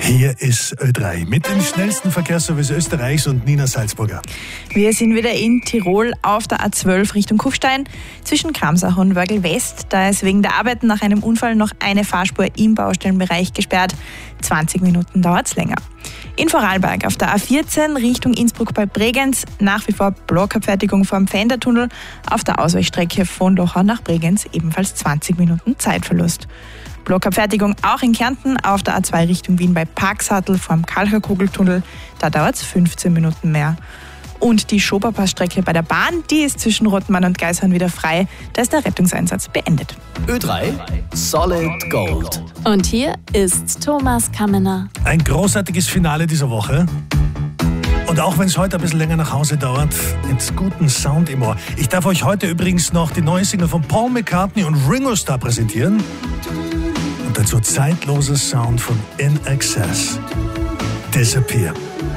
Hier ist Ö3 mit dem schnellsten Verkehrsservice Österreichs und Nina Salzburger. Wir sind wieder in Tirol auf der A12 Richtung Kufstein zwischen Kramsach und Wörgl West. Da ist wegen der Arbeiten nach einem Unfall noch eine Fahrspur im Baustellenbereich gesperrt. 20 Minuten dauert es länger. In Vorarlberg auf der A14 Richtung Innsbruck bei Bregenz nach wie vor Blockabfertigung vor dem Pfändertunnel. Auf der Ausweichstrecke von Lochau nach Bregenz ebenfalls 20 Minuten Zeitverlust. Blockabfertigung auch in Kärnten auf der A2 Richtung Wien bei Parksattel vor dem Kalcherkugeltunnel. Da dauert es 15 Minuten mehr. Und die Schoberpassstrecke bei der Bahn, die ist zwischen Rottmann und Geishorn wieder frei. Da ist der Rettungseinsatz beendet. Ö3 Solid Gold. Und hier ist Thomas Kammener. Ein großartiges Finale dieser Woche. Und auch wenn es heute ein bisschen länger nach Hause dauert, mit guten Sound im Ohr. Ich darf euch heute übrigens noch die neue Single von Paul McCartney und Ringo Starr präsentieren. Und dazu zeitloses Sound von In Excess. Disappear.